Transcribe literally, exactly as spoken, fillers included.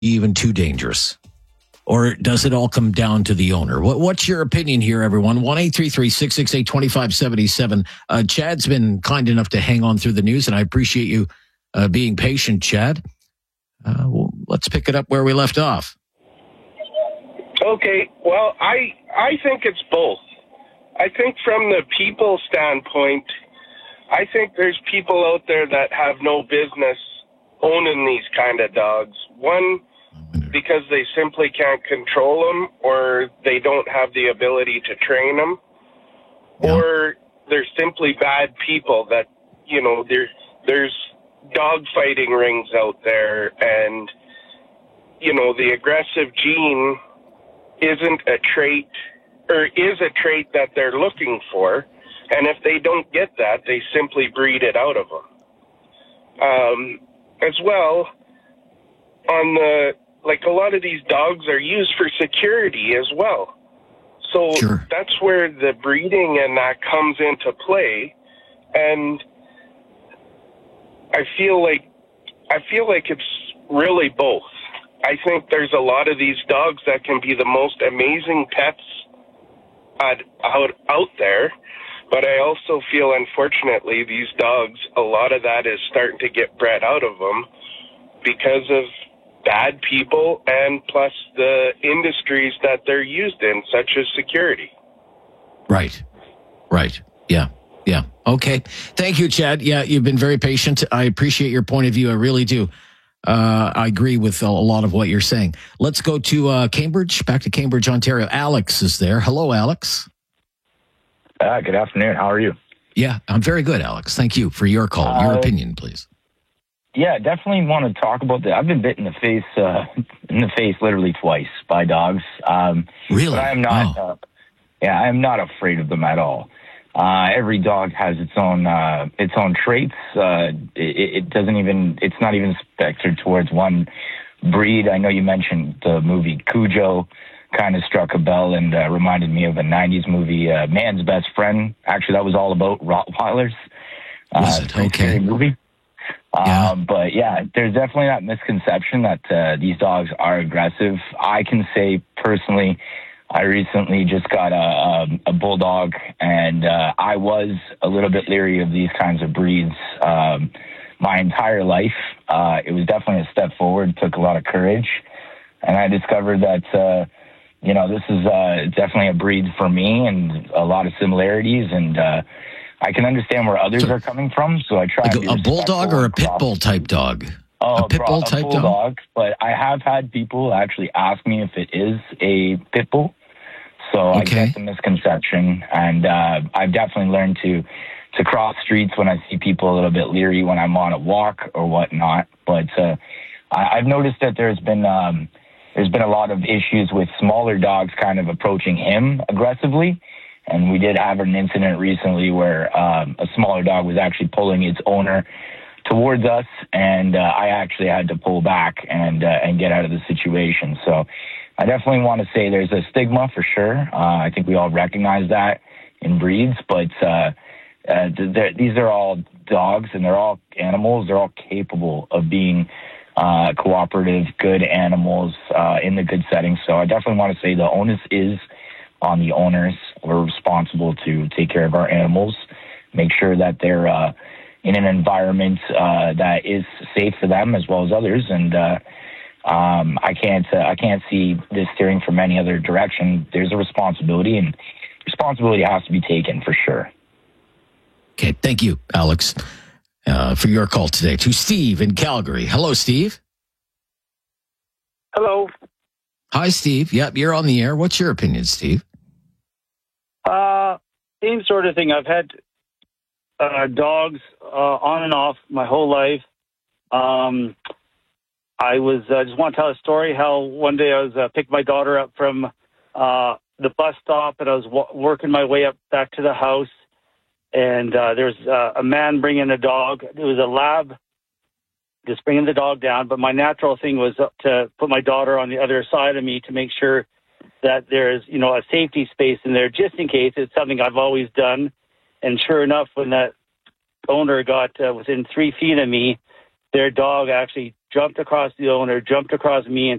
even too dangerous? Or does it all come down to the owner? What, what's your opinion here, everyone? one eight three three, six six eight, two five seven seven. Uh, Chad's been kind enough to hang on through the news, and I appreciate you uh, being patient, Chad. Uh, well, let's pick it up where we left off. Okay, well, I I think it's both. I think from the people standpoint, I think there's people out there that have no business owning these kind of dogs. One, because they simply can't control them, or they don't have the ability to train them, yeah. Or they're simply bad people that, you know, there, there's dog fighting rings out there, and, you know, the aggressive gene isn't a trait, or is a trait that they're looking for, and if they don't get that, they simply breed it out of them. Um, as well, on the, like, a lot of these dogs are used for security as well. So sure. That's where the breeding and that comes into play, and I feel like, I feel like it's really both. I think there's a lot of these dogs that can be the most amazing pets out, out, out there, but I also feel, unfortunately, these dogs, a lot of that is starting to get bred out of them because of bad people and plus the industries that they're used in, such as security. Right. Right. Yeah. Yeah. Okay. Thank you, Chad. Yeah, you've been very patient. I appreciate your point of view. I really do. Uh, I agree with a lot of what you're saying. Let's go to uh, Cambridge, back to Cambridge, Ontario. Alex is there. Hello, Alex. Uh, good afternoon. How are you? Yeah, I'm very good, Alex. Thank you for your call. Uh, your opinion, please. Yeah, definitely want to talk about that. I've been bit in the face, uh, in the face literally twice by dogs. Um, really? But I am not, oh. uh, yeah, I am not afraid of them at all. Uh, every dog has its own, uh, its own traits. Uh, it, it doesn't even, it's not even spectered towards one breed. I know you mentioned the movie Cujo, kind of struck a bell and uh, reminded me of a nineties movie, uh, Man's Best Friend. Actually, that was all about Rottweilers. Was uh, it? Okay. Movie. Yeah. Um, but yeah, there's definitely that misconception that uh, these dogs are aggressive. I can say personally, I recently just got a, a, a bulldog, and uh, I was a little bit leery of these kinds of breeds um, my entire life. Uh, it was definitely a step forward, took a lot of courage, and I discovered that, uh, you know, this is uh, definitely a breed for me and a lot of similarities, and uh, I can understand where others so, are coming from, so I try like to be a bulldog or a pit bull type dog? Oh, a pit bull type bulldog, dog? But I have had people actually ask me if it is a pit bull. So okay. I get the misconception, and uh, I've definitely learned to to cross streets when I see people a little bit leery when I'm on a walk or whatnot. But uh, I, I've noticed that there's been um, there's been a lot of issues with smaller dogs kind of approaching him aggressively, and we did have an incident recently where um, a smaller dog was actually pulling its owner towards us, and uh, I actually had to pull back and uh, and get out of the situation. So I definitely want to say there's a stigma for sure. Uh, I think we all recognize that in breeds, but uh, uh, these are all dogs and they're all animals. They're all capable of being uh, cooperative, good animals uh, in the good setting. So I definitely want to say the onus is on the owners. We're responsible to take care of our animals, make sure that they're uh, in an environment uh, that is safe for them as well as others. And uh, Um, I can't, uh, I can't see this steering from any other direction. There's a responsibility, and responsibility has to be taken for sure. Okay. Thank you, Alex, uh, for your call today. To Steve in Calgary. Hello, Steve. Hello. Hi, Steve. Yep. You're on the air. What's your opinion, Steve? Uh, same sort of thing. I've had, uh, dogs, uh, on and off my whole life. Um, I was uh, just want to tell a story how one day I was uh, picked my daughter up from uh, the bus stop, and I was w- working my way up back to the house, and uh, there was uh, a man bringing a dog. It was a lab, just bringing the dog down. But my natural thing was to put my daughter on the other side of me to make sure that there's, you know, a safety space in there just in case. It's something I've always done. And sure enough, when that owner got uh, within three feet of me, their dog actually jumped across the owner, jumped across me, and